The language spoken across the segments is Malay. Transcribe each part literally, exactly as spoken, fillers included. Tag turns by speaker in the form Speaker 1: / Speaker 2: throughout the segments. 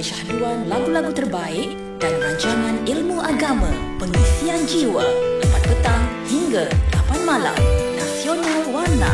Speaker 1: Syahduan lagu-lagu terbaik dan rancangan ilmu agama, pengisian jiwa, empat petang hingga lapan malam. Nasional Warna.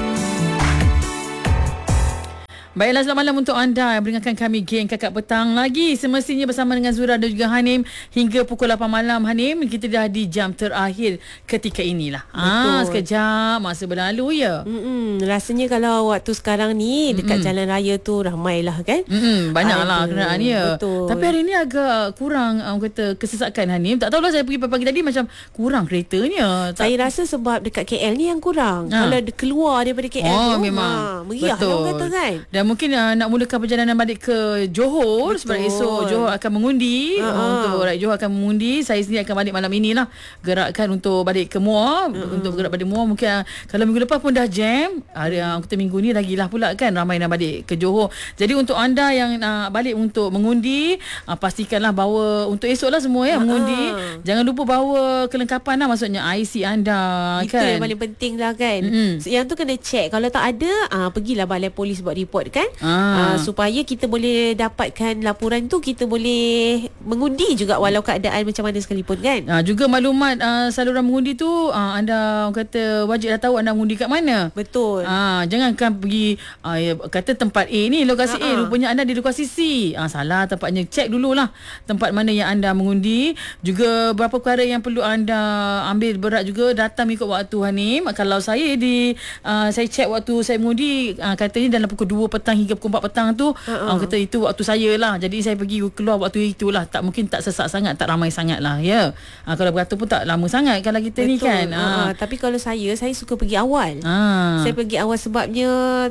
Speaker 2: Baiklah, selamat malam untuk anda yang mendengarkan kami geng Kakak Petang lagi. Semestinya bersama dengan Zura dan juga Hanim hingga pukul lapan malam. Hanim, kita dah di jam terakhir ketika inilah.
Speaker 3: Betul.
Speaker 2: Ah, sekejap masa berlalu ya.
Speaker 3: Mm-mm. Rasanya kalau waktu sekarang ni dekat Mm-mm. jalan raya tu ramailah kan.
Speaker 2: Mm-mm. Banyaklah kenderaan ya.
Speaker 3: Betul.
Speaker 2: Tapi hari ni agak kurang orang kata kesesakan, Hanim. Tak tahulah, saya pergi pagi tadi macam kurang keretanya. Tak...
Speaker 3: Saya rasa sebab dekat K L ni yang kurang. Ha. Kalau keluar daripada K L
Speaker 2: oh,
Speaker 3: ni
Speaker 2: memang
Speaker 3: ha, meriah lah orang kata kan.
Speaker 2: Dan mungkin uh, nak mulakan perjalanan balik ke Johor. Betul. Sebab esok Johor akan mengundi. uh, Untuk rakyat Johor akan mengundi. Saya sendiri akan balik malam inilah. Gerakkan untuk balik ke Muar. uh-huh. Untuk bergerak balik Muar. Mungkin uh, kalau minggu lepas pun dah jam. Hari uh, kita minggu ni lagilah pula kan ramai nak balik ke Johor. Jadi untuk anda yang nak uh, balik untuk mengundi, uh, pastikanlah bawa untuk esok lah semua ya, uh-huh. mengundi. Jangan lupa bawa kelengkapan lah, maksudnya I C anda.
Speaker 3: Itu
Speaker 2: kan?
Speaker 3: yang paling penting lah kan.
Speaker 2: mm-hmm.
Speaker 3: Yang tu kena check. Kalau tak ada, uh, pergilah balai polis buat report kan.
Speaker 2: Ah.
Speaker 3: Uh, supaya kita boleh dapatkan laporan tu, kita boleh mengundi juga walau keadaan macam mana sekalipun kan.
Speaker 2: Uh, juga maklumat uh, saluran mengundi tu, uh, anda orang kata wajib dah tahu anda mengundi kat mana.
Speaker 3: Betul.
Speaker 2: Uh, jangankan pergi uh, ya, kata tempat A ni, lokasi uh-huh. A, rupanya anda di lokasi C. Uh, salah tempatnya. Cek dululah tempat mana yang anda mengundi. Juga beberapa perkara yang perlu anda ambil berat juga, datang ikut waktu, Hanim. Kalau saya di uh, saya cek waktu saya mengundi, uh, katanya dalam pukul dua petang hingga pukul empat petang tu, uh-huh. orang kata itu waktu saya lah. Jadi saya pergi keluar waktu itulah. Tak mungkin tak sesak sangat, tak ramai sangat lah ya. Uh, kalau beratur pun tak lama sangat kalau kita Betul. Ni kan.
Speaker 3: Uh-huh. Uh, tapi kalau saya, saya suka pergi awal.
Speaker 2: Uh.
Speaker 3: Saya pergi awal sebabnya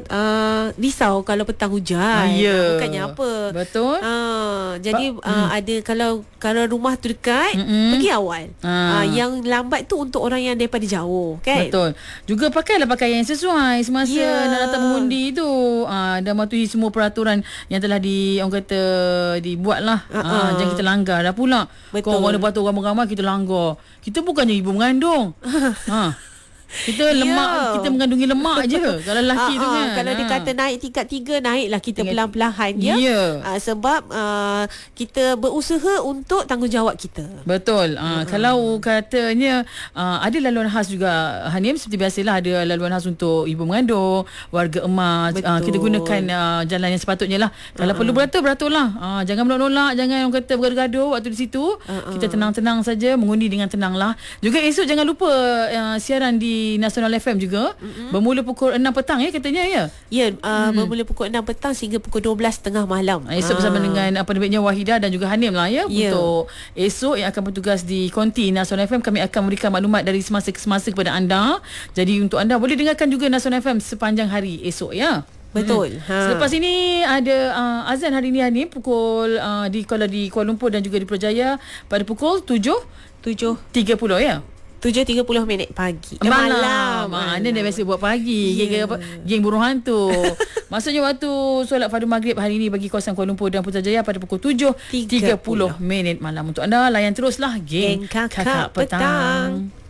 Speaker 3: uh, risau kalau petang hujan.
Speaker 2: Uh, yeah.
Speaker 3: Bukannya apa.
Speaker 2: Betul.
Speaker 3: Uh, jadi
Speaker 2: ba-
Speaker 3: uh, hmm. ada kalau kalau rumah tu dekat, mm-hmm. pergi awal. Uh. Uh, yang lambat tu untuk orang yang daripada jauh kan.
Speaker 2: Betul. Juga pakailah pakaian yang sesuai semasa yeah. nak datang mengundi tu. Uh, dan mematuhi semua peraturan yang telah di orang kata dibuat lah. Uh-uh. Uh, jangan kita langgar dah pula. Betul. Kau mana patut ramai-ramai kita langgar. Kita bukannya ibu mengandung. ha. Kita lemak, yeah. kita mengandungi lemak je kalau lelaki tu kan.
Speaker 3: Kalau dia kata naik tingkat tiga, naiklah kita pelan-pelan ya. Yeah. Uh, sebab uh, kita berusaha untuk tanggungjawab kita.
Speaker 2: Betul. Uh, uh-huh. Kalau katanya uh, ada laluan khas juga, Hanim, seperti biasalah ada laluan khas untuk ibu mengandung, warga emas. Uh, kita gunakan uh, jalan yang sepatutnya lah. Kalau uh-huh. perlu beratur, beratur lah. Uh, jangan menolak-nolak, jangan orang kata bergaduh waktu di situ. Uh-huh. Kita tenang-tenang saja, mengundi dengan tenang lah. Juga esok jangan lupa uh, siaran di Nasional F M juga, mm-hmm. bermula pukul enam petang ya katanya ya.
Speaker 3: Ya, uh, mm. bermula pukul enam petang sehingga pukul dua belas tiga puluh malam.
Speaker 2: Esok bersama uh. dengan apa namanya Wahidah dan juga Hanim lah ya, yeah. untuk esok yang akan bertugas di Konti Nasional F M. Kami akan memberikan maklumat dari semasa ke semasa kepada anda. Jadi untuk anda boleh dengarkan juga Nasional F M sepanjang hari esok ya.
Speaker 3: Betul.
Speaker 2: Hmm. Ha. Selepas ini ada uh, azan hari ni Hanim pukul uh, di kalau di Kuala Lumpur dan juga di Putrajaya pada pukul tujuh tiga puluh ya.
Speaker 3: tujuh tiga puluh minit pagi.
Speaker 2: Eh, malam. Mana dia biasa buat pagi. Yeah. Geng apa? Geng burung hantu. Maksudnya waktu solat fardu maghrib hari ini bagi kawasan Kuala Lumpur dan Putrajaya pada pukul tujuh tiga puluh minit malam. Untuk anda layan teruslah geng, geng Kakak, Kakak Petang. Petang.